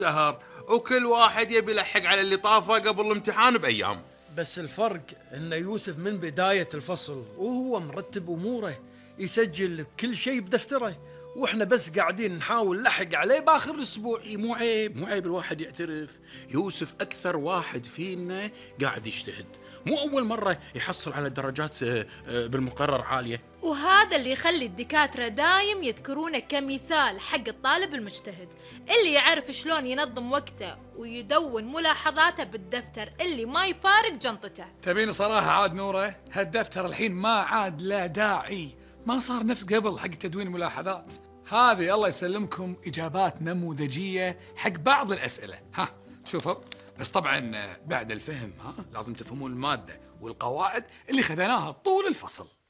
شهر، وكل واحد يبي يلحق على اللي طافه قبل الامتحان بأيام. بس الفرق ان يوسف من بداية الفصل وهو مرتب اموره، يسجل كل شيء بدفتره، واحنا بس قاعدين نحاول نلحق عليه باخر الاسبوع. مو عيب الواحد يعترف. يوسف اكثر واحد فينا قاعد يجتهد، مو اول مره يحصل على درجات بالمقرر عاليه. وهذا اللي يخلي الدكاترة دايم يذكرونه كمثال حق الطالب المجتهد اللي يعرف شلون ينظم وقته ويدون ملاحظاته بالدفتر اللي ما يفارق جنطته. تبين صراحة عاد نوره، هالدفتر الحين ما عاد لا داعي، ما صار نفس قبل حق تدوين الملاحظات. هذه الله يسلمكم إجابات نموذجية حق بعض الأسئلة. ها شوفوا، بس طبعا بعد الفهم لازم تفهمون المادة والقواعد اللي خذيناها طول الفصل.